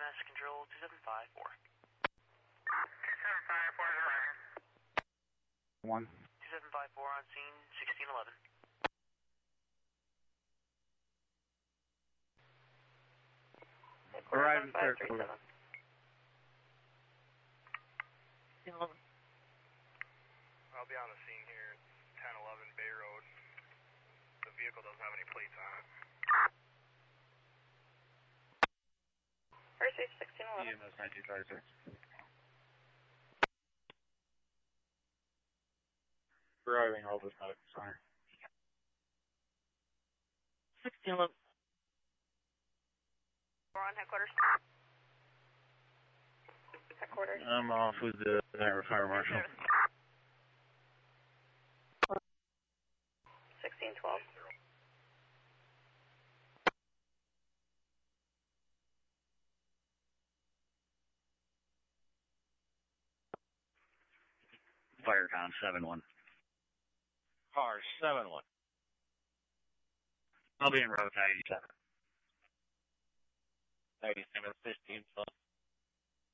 MS Control 2754. 2754 is arriving. 2754 on scene, 1611. Arriving 537. I'll be on the scene here, 1011 Bay Road. The vehicle doesn't have any plates on it. First Stage 1611. EMS 1956. Arriving all this medical center. 1611. We're on headquarters. Headquarters. I'm off with the fire marshal. 1612. Firecon 7-1. Car 7-1. I'll be in road 97. 97, 15,